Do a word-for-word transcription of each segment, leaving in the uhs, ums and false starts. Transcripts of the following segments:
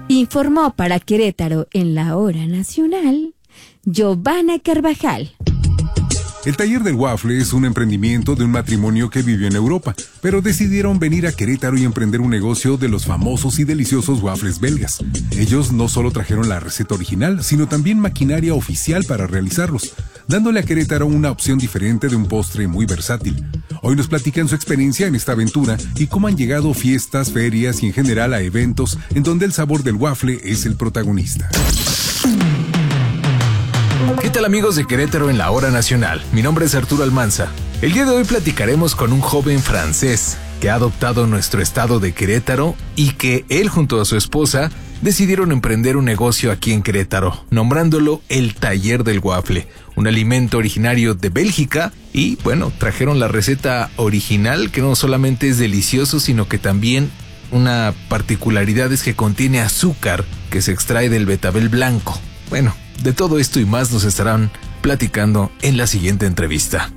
Informó para Querétaro en la Hora Nacional, Giovanna Carvajal. El taller del waffle es un emprendimiento de un matrimonio que vivió en Europa, pero decidieron venir a Querétaro y emprender un negocio de los famosos y deliciosos waffles belgas. Ellos no solo trajeron la receta original, sino también maquinaria oficial para realizarlos, dándole a Querétaro una opción diferente de un postre muy versátil. Hoy nos platican su experiencia en esta aventura y cómo han llegado fiestas, ferias y en general a eventos en donde el sabor del waffle es el protagonista. ¿Qué tal, amigos de Querétaro en la Hora Nacional? Mi nombre es Arturo Almanza. El día de hoy platicaremos con un joven francés que ha adoptado nuestro estado de Querétaro y que él junto a su esposa decidieron emprender un negocio aquí en Querétaro, nombrándolo el Taller del Waffle, un alimento originario de Bélgica y, bueno, trajeron la receta original que no solamente es delicioso, sino que también una particularidad es que contiene azúcar que se extrae del betabel blanco. Bueno, de todo esto y más nos estarán platicando en la siguiente entrevista.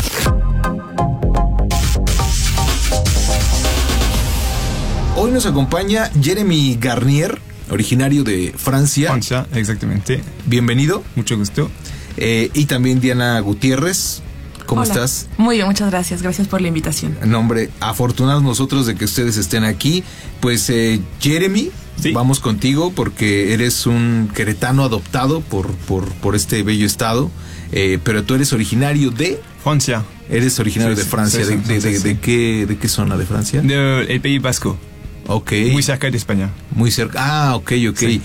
Hoy nos acompaña Jeremy Garnier, originario de Francia. Francia, exactamente. Bienvenido. Mucho gusto. Eh, y también Diana Gutiérrez. ¿Cómo Hola. estás? Muy bien, muchas gracias. Gracias por la invitación. No, hombre, afortunados nosotros de que ustedes estén aquí. Pues eh, Jeremy, sí. Vamos contigo porque eres un queretano adoptado por, por, por este bello estado. Eh, pero tú eres originario de... Francia. Eres originario sí, de Francia. Sí, ¿De, sí, de, sí, de, sí. de, qué, ¿De qué zona de Francia? De el País Vasco. Ok. Muy cerca de España. Muy cerca. Ah, ok, ok. Sí.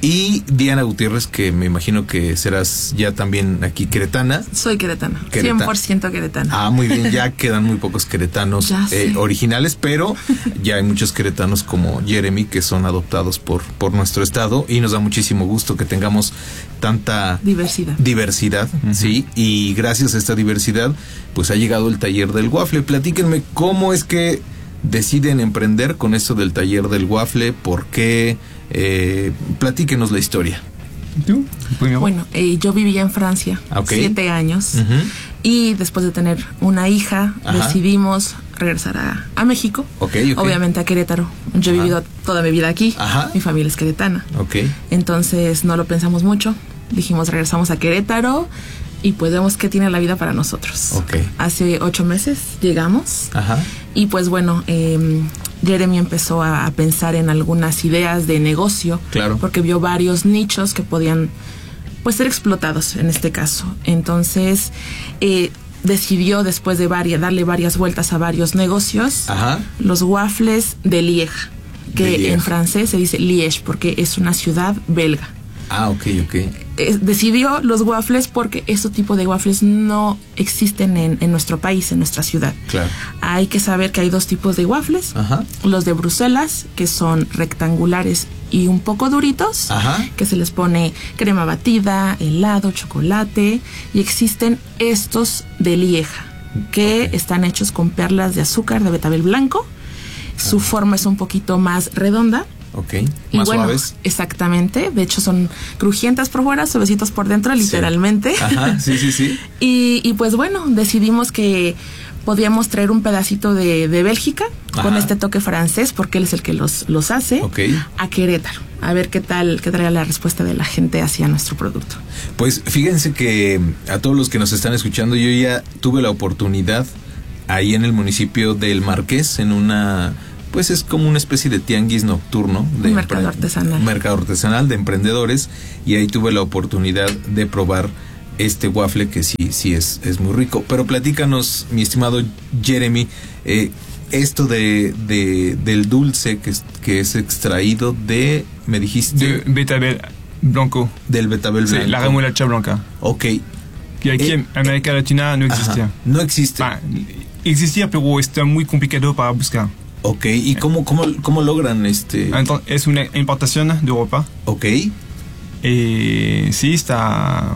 Y Diana Gutiérrez, que me imagino que serás ya también aquí queretana. Soy queretana. Queretana. cien por ciento queretana. Ah, muy bien. Ya quedan muy pocos queretanos eh, originales, pero ya hay muchos queretanos como Jeremy que son adoptados por, por nuestro estado y nos da muchísimo gusto que tengamos tanta diversidad. Diversidad, uh-huh. Sí. Y gracias a esta diversidad, pues ha llegado el Taller del Waffle. Platíquenme cómo es que deciden emprender con esto del Taller del Waffle, ¿por qué? Eh, platíquenos la historia. ¿Tú? Bueno, eh, yo vivía en Francia okay. siete años uh-huh. y después de tener una hija Ajá. decidimos regresar a, a México, okay, okay. obviamente a Querétaro. Yo he Ajá. vivido toda mi vida aquí, Ajá. mi familia es queretana, okay. entonces no lo pensamos mucho, dijimos regresamos a Querétaro y pues vemos qué tiene la vida para nosotros. Okay. Hace ocho meses llegamos Ajá. y pues bueno, eh, Jeremy empezó a, a pensar en algunas ideas de negocio, claro. porque vio varios nichos que podían pues ser explotados en este caso. Entonces eh, decidió después de varias, darle varias vueltas a varios negocios, Ajá. los waffles de Liège, que de Liège. En francés se dice Liège porque es una ciudad belga. Ah, ok, ok. Eh, decidió los waffles porque este tipo de waffles no existen en, en nuestro país, en nuestra ciudad. Claro. Hay que saber que hay dos tipos de waffles. Ajá. Los de Bruselas, que son rectangulares y un poco duritos, Ajá. que se les pone crema batida, helado, chocolate. Y existen estos de Lieja, que okay. están hechos con perlas de azúcar de betabel blanco. Su Ajá. forma es un poquito más redonda. Ok, y más bueno, suaves. Exactamente, de hecho son crujientes por fuera, suavecitos por dentro, literalmente. Sí. Ajá, sí, sí, sí. y, y pues bueno, decidimos que podíamos traer un pedacito de, de Bélgica Ajá. con este toque francés, porque él es el que los, los hace, okay. a Querétaro. A ver qué tal, qué trae la respuesta de la gente hacia nuestro producto. Pues fíjense que a todos los que nos están escuchando, yo ya tuve la oportunidad ahí en el municipio del Marqués, en una... Pues es como una especie de tianguis nocturno. De un mercado artesanal. Un mercado artesanal de emprendedores. Y ahí tuve la oportunidad de probar este waffle que sí, sí es, es muy rico. Pero platícanos, mi estimado Jeremy, eh, esto de, de del dulce que es, que es extraído de, me dijiste... De betabel blanco. Del betabel blanco. Sí, la remolacha blanca. Ok. Que aquí eh, en América Latina no existía. Ajá, no existe. Ah, existía, pero está muy complicado para buscar. Ok, ¿y cómo, cómo, cómo logran este...? Entonces, es una importación de Europa. Ok. Eh, sí, está...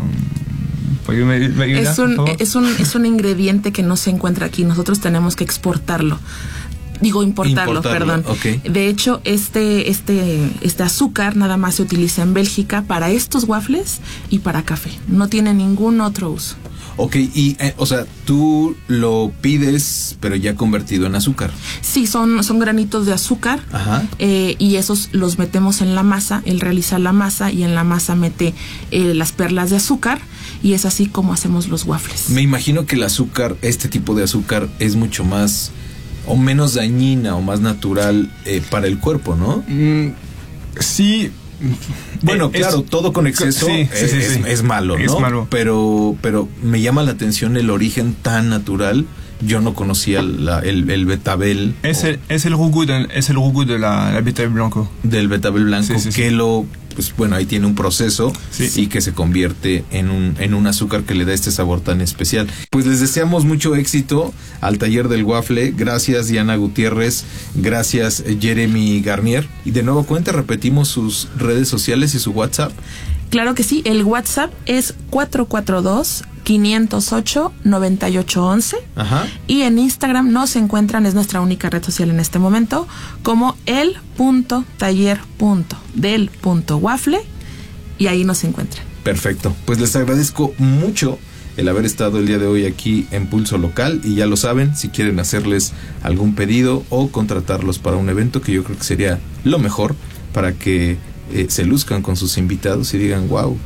Es un, es, un, es un ingrediente que no se encuentra aquí. Nosotros tenemos que exportarlo. Digo, importarlo, importarlo perdón. Okay. De hecho, este, este, este azúcar nada más se utiliza en Bélgica para estos waffles y para café. No tiene ningún otro uso. Ok, y, eh, o sea, tú lo pides, pero ya convertido en azúcar. Sí, son, son granitos de azúcar. Ajá. Eh, y esos los metemos en la masa. Él realiza la masa y en la masa mete eh, las perlas de azúcar. Y es así como hacemos los waffles. Me imagino que el azúcar, este tipo de azúcar, es mucho más o menos dañina o más natural eh, para el cuerpo, ¿no? Mm, sí. Bueno, Eh, claro, es- todo con exceso sí, sí, es, sí, es- sí. es malo, ¿no? Es malo. Pero, pero me llama la atención el origen tan natural. Yo no conocía la- el, el betabel Es o- el, es el jugo de, es el jugo de la, la betabel blanco. del betabel blanco Sí, sí, sí. que lo, pues bueno, ahí tiene un proceso Sí. y que se convierte en un, en un azúcar que le da este sabor tan especial. Pues les deseamos mucho éxito al taller del waffle. Gracias Diana Gutiérrez, gracias Jeremy Garnier. Y de nuevo cuenta, repetimos sus redes sociales y su WhatsApp. Claro que sí, el WhatsApp es cuatro cuatro dos, cinco cero ocho, nueve ocho uno uno. Ajá. Y en Instagram nos encuentran, es nuestra única red social en este momento, como el punto taller punto del punto waffle, y ahí nos encuentran. Perfecto. Pues les agradezco mucho el haber estado el día de hoy aquí en Pulso Local, y ya lo saben, si quieren hacerles algún pedido o contratarlos para un evento, que yo creo que sería lo mejor para que eh, se luzcan con sus invitados y digan wow.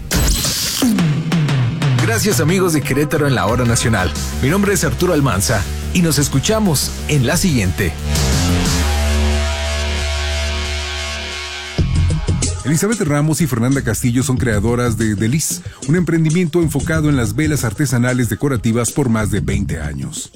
Gracias amigos de Querétaro en la Hora Nacional. Mi nombre es Arturo Almanza y nos escuchamos en la siguiente. Elizabeth Ramos y Fernanda Castillo son creadoras de Deliz, un emprendimiento enfocado en las velas artesanales decorativas por más de veinte años.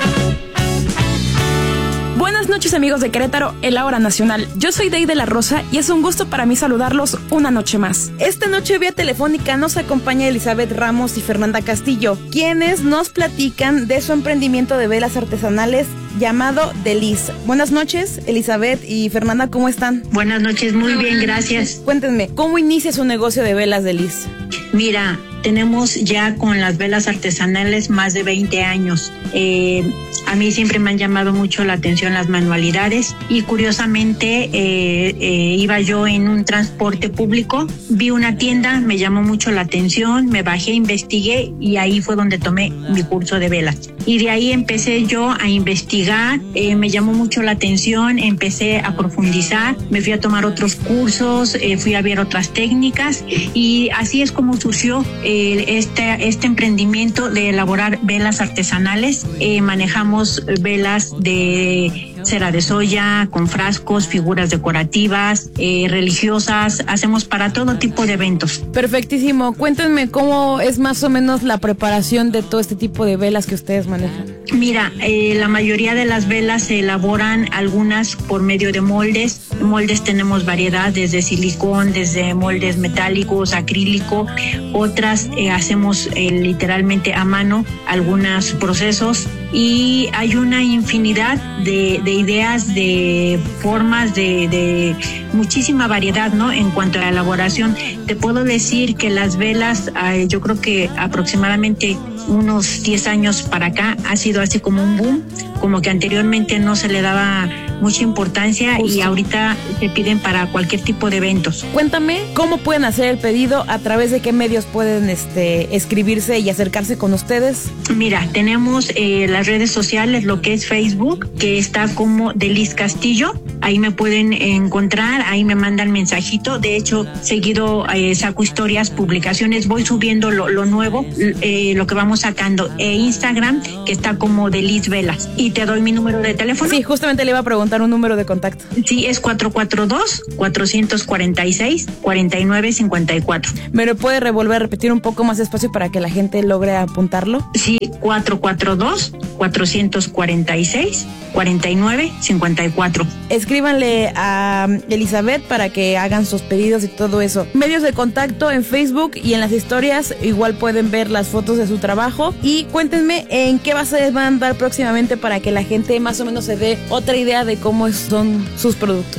Buenas noches amigos de Querétaro, en la Hora Nacional. Yo soy Dey de la Rosa y es un gusto para mí saludarlos una noche más. Esta noche vía telefónica nos acompaña Elizabeth Ramos y Fernanda Castillo, quienes nos platican de su emprendimiento de velas artesanales llamado Deliz. Buenas noches, Elizabeth y Fernanda, ¿cómo están? Buenas noches, muy bien, gracias. Cuéntenme, ¿cómo inicia su negocio de velas Deliz? Mira, tenemos ya con las velas artesanales más de veinte años. Eh, a mí siempre me han llamado mucho la atención las manualidades y curiosamente eh, eh, iba yo en un transporte público, vi una tienda, me llamó mucho la atención, me bajé, investigué y ahí fue donde tomé mi curso de velas. Y de ahí empecé yo a investigar, eh, me llamó mucho la atención, empecé a profundizar, me fui a tomar otros cursos, eh, fui a ver otras técnicas y así es como surgió eh, este, este emprendimiento de elaborar velas artesanales. Eh, manejamos velas de cera de soya, con frascos, figuras decorativas, eh, religiosas, hacemos para todo tipo de eventos. Perfectísimo, cuéntenme cómo es más o menos la preparación de todo este tipo de velas que ustedes manejan. Mira, eh, la mayoría de las velas se elaboran algunas por medio de moldes. Moldes tenemos variedad, desde silicón, desde moldes metálicos, acrílico. Otras eh, hacemos eh, literalmente a mano algunos procesos. Y hay una infinidad de, de ideas, de formas, de, de muchísima variedad, ¿no? En cuanto a la elaboración, te puedo decir que las velas, eh, yo creo que aproximadamente unos diez años para acá ha sido así como un boom, como que anteriormente no se le daba mucha importancia. Justo. Y ahorita se piden para cualquier tipo de eventos. Cuéntame cómo pueden hacer el pedido, a través de qué medios pueden este, escribirse y acercarse con ustedes. Mira, tenemos eh, las redes sociales, lo que es Facebook, que está como Deliz Castillo, ahí me pueden encontrar, ahí me mandan mensajito, de hecho seguido eh, saco historias, publicaciones, voy subiendo lo, lo nuevo, eh, lo que vamos sacando, e Instagram, que está como Deliz Velas. Y te doy mi número de teléfono. Sí, justamente le iba a preguntar un número de contacto. Sí, es cuatro cuatro dos, cuatro cuatro seis, cuatro nueve cinco cuatro. ¿Me lo puede revolver, repetir un poco más despacio para que la gente logre apuntarlo? Sí, cuatro cuatro dos, cuatro cuatro seis, cuatro nueve cinco cuatro. Escríbanle a Elizabeth para que hagan sus pedidos y todo eso. Medios de contacto en Facebook y en las historias igual pueden ver las fotos de su trabajo. Y cuéntenme en qué bases van a andar próximamente para que la gente más o menos se dé otra idea de cómo son sus productos.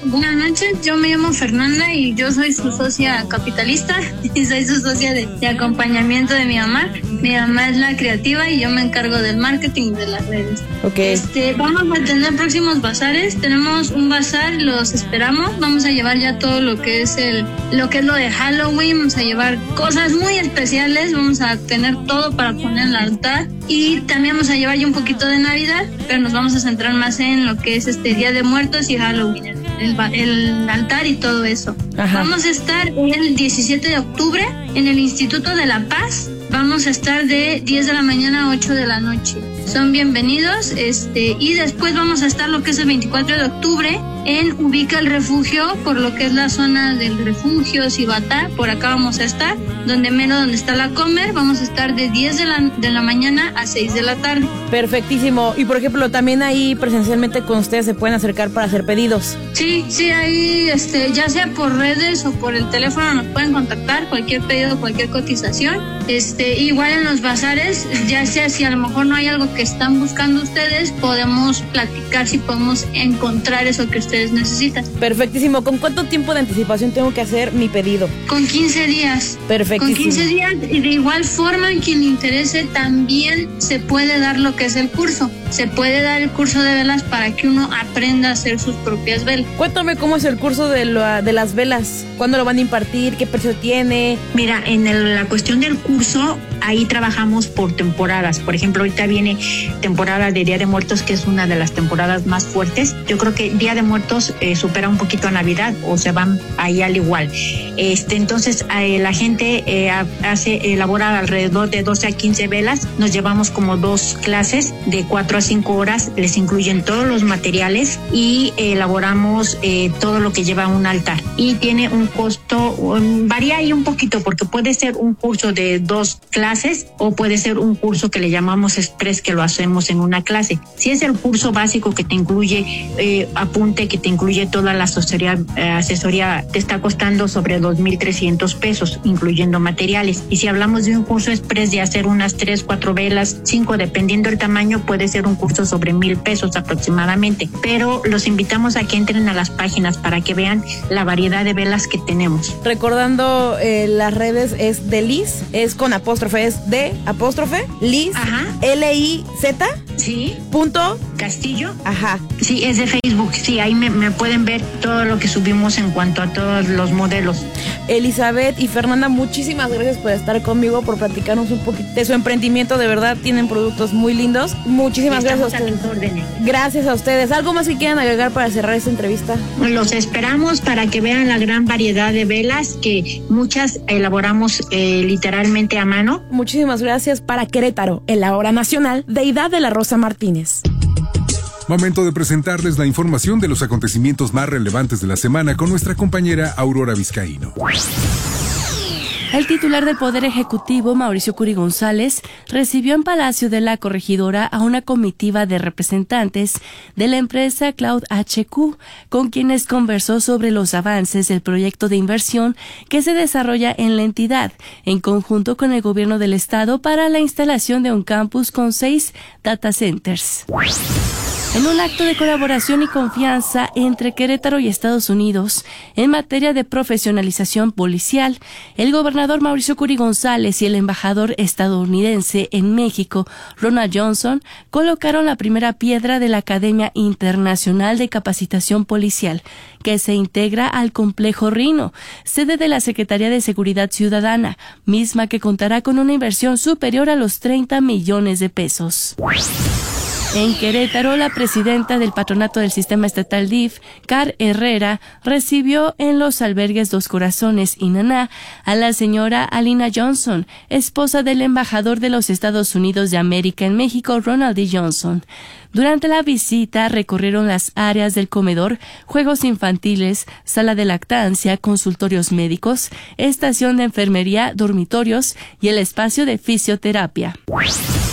Buenas noches, yo me llamo Fernanda y yo soy su socia capitalista y soy su socia de, de acompañamiento de mi mamá. Mi mamá es la creativa y yo me encargo del marketing de las redes. Okay. Este, vamos a tener próximos bazares, tenemos un bazar, los esperamos, vamos a llevar ya todo lo que es el, lo que es lo de Halloween, vamos a llevar cosas muy especiales, vamos a tener todo para poner en el altar y también vamos a llevar ya un poquito de Navidad, pero nos vamos a centrar más en lo que es este Día de Muertos y Halloween, el, el altar y todo eso. Ajá. Vamos a estar el diecisiete de octubre en el Instituto de la Paz. Vamos a estar de diez de la mañana a ocho de la noche. Son bienvenidos, este, y después vamos a estar lo que es el veinticuatro de octubre en Ubica el Refugio, por lo que es la zona del refugio, Cibatá, por acá vamos a estar, donde menos donde está la Comer, vamos a estar de diez de la, de la mañana a seis de la tarde. Perfectísimo. Y por ejemplo, también ahí presencialmente con ustedes se pueden acercar para hacer pedidos. Sí, sí, ahí, este, ya sea por redes o por el teléfono nos pueden contactar, cualquier pedido, cualquier cotización. Este, igual en los bazares, ya sea si a lo mejor no hay algo que están buscando ustedes, podemos platicar si podemos encontrar eso que ustedes necesitan. Perfectísimo. ¿Con cuánto tiempo de anticipación tengo que hacer mi pedido? Con quince días. Perfectísimo. Con quince días, y de igual forma, quien le interese también se puede dar lo que es el curso. Se puede dar el curso de velas para que uno aprenda a hacer sus propias velas. Cuéntame cómo es el curso de, lo, de las velas. ¿Cuándo lo van a impartir? ¿Qué precio tiene? Mira, en el, la cuestión del curso, ahí trabajamos por temporadas. Por ejemplo, ahorita viene temporada de Día de Muertos, que es una de las temporadas más fuertes. Yo creo que Día de Muertos eh, supera un poquito a Navidad, o se van ahí al igual. Este, entonces, eh, la gente eh, hace elabora alrededor de doce a quince velas. Nos llevamos como dos clases de cuatro a cinco horas. Les incluyen todos los materiales y eh, elaboramos eh, todo lo que lleva un altar. Y tiene un costo, um, varía ahí un poquito, porque puede ser un curso de dos clases o puede ser un curso que le llamamos express, que lo hacemos en una clase. Si es el curso básico que te incluye eh, apunte, que te incluye toda la asesoría, eh, asesoría, te está costando sobre dos mil trescientos pesos, incluyendo materiales. Y si hablamos de un curso express de hacer unas tres, cuatro velas, cinco, dependiendo del tamaño, puede ser un curso sobre mil pesos aproximadamente. Pero los invitamos a que entren a las páginas para que vean la variedad de velas que tenemos. Recordando eh, las redes, es de Liz, es con apóstrofe, es de apóstrofe, Liz, ajá, L I Z, sí, punto Castillo, ajá, sí, es de Facebook, sí, ahí me, me pueden ver todo lo que subimos en cuanto a todos los modelos. Elizabeth y Fernanda, muchísimas gracias por estar conmigo, por platicarnos un poquito de su emprendimiento. De verdad tienen productos muy lindos. Muchísimas gracias a ustedes. Gracias a ustedes. ¿Algo más que quieran agregar para cerrar esta entrevista? Los esperamos para que vean la gran variedad de velas, que muchas elaboramos eh, literalmente a mano. Muchísimas gracias. Para Querétaro, en la hora nacional, Deidad de la Rosa Martínez. Momento de presentarles la información de los acontecimientos más relevantes de la semana con nuestra compañera Aurora Vizcaíno. El titular del Poder Ejecutivo, Mauricio Curi González, recibió en Palacio de la Corregidora a una comitiva de representantes de la empresa Cloud H Q, con quienes conversó sobre los avances del proyecto de inversión que se desarrolla en la entidad, en conjunto con el gobierno del estado para la instalación de un campus con seis data centers. En un acto de colaboración y confianza entre Querétaro y Estados Unidos en materia de profesionalización policial, el gobernador Mauricio Curi González y el embajador estadounidense en México, Ronald Johnson, colocaron la primera piedra de la Academia Internacional de Capacitación Policial, que se integra al Complejo Rino, sede de la Secretaría de Seguridad Ciudadana, misma que contará con una inversión superior a los treinta millones de pesos. En Querétaro, la presidenta del Patronato del Sistema Estatal D I F, Car Herrera, recibió en los albergues Dos Corazones y Naná a la señora Alina Johnson, esposa del embajador de los Estados Unidos de América en México, Ronald D. Johnson. Durante la visita recorrieron las áreas del comedor, juegos infantiles, sala de lactancia, consultorios médicos, estación de enfermería, dormitorios y el espacio de fisioterapia.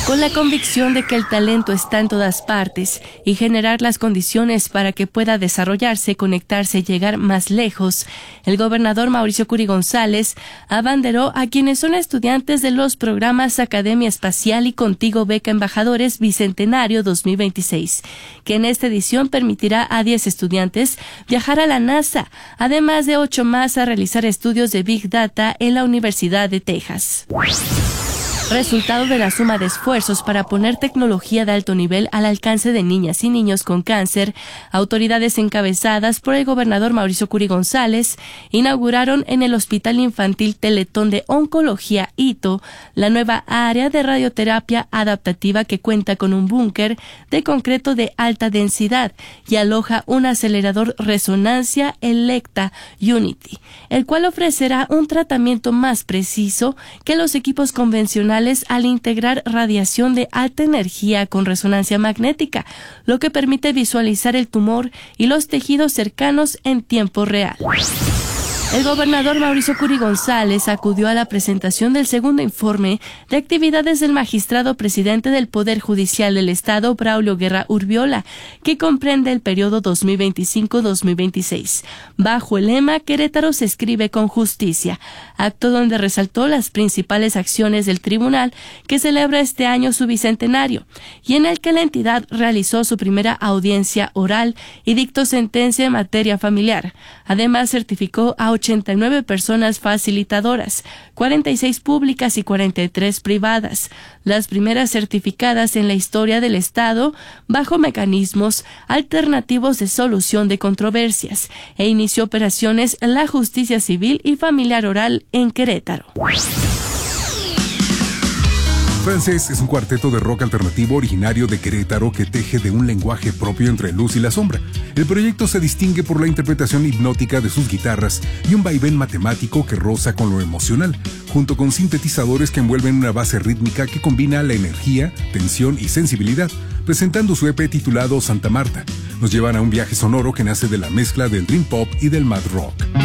Con la convicción de que el talento está en todas partes y generar las condiciones para que pueda desarrollarse, conectarse y llegar más lejos, el gobernador Mauricio Curi González abanderó a quienes son estudiantes de los programas Academia Espacial y Contigo Beca Embajadores Bicentenario dos mil veintiséis, que en esta edición permitirá a diez estudiantes viajar a la NASA, además de ocho más a realizar estudios de Big Data en la Universidad de Texas. Resultado de la suma de esfuerzos para poner tecnología de alto nivel al alcance de niñas y niños con cáncer, autoridades encabezadas por el gobernador Mauricio Curi González inauguraron en el Hospital Infantil Teletón de Oncología Ito la nueva área de radioterapia adaptativa que cuenta con un búnker de concreto de alta densidad y aloja un acelerador resonancia Electa Unity, el cual ofrecerá un tratamiento más preciso que los equipos convencionales al integrar radiación de alta energía con resonancia magnética, lo que permite visualizar el tumor y los tejidos cercanos en tiempo real. El gobernador Mauricio Curi González acudió a la presentación del segundo informe de actividades del magistrado presidente del Poder Judicial del Estado, Braulio Guerra Urbiola, que comprende el periodo dos mil veinticinco a dos mil veintiséis, bajo el lema Querétaro se escribe con justicia, acto donde resaltó las principales acciones del tribunal que celebra este año su bicentenario, y en el que la entidad realizó su primera audiencia oral y dictó sentencia en materia familiar. Además, certificó a ochenta y nueve personas facilitadoras, cuarenta y seis públicas y cuarenta y tres privadas, las primeras certificadas en la historia del Estado bajo mecanismos alternativos de solución de controversias, e inició operaciones en la justicia civil y familiar oral en Querétaro. Francés es un cuarteto de rock alternativo originario de Querétaro que teje de un lenguaje propio entre luz y la sombra. El proyecto se distingue por la interpretación hipnótica de sus guitarras y un vaivén matemático que roza con lo emocional, junto con sintetizadores que envuelven una base rítmica que combina la energía, tensión y sensibilidad, presentando su E P titulado Santa Marta. Nos llevan a un viaje sonoro que nace de la mezcla del dream pop y del mad rock.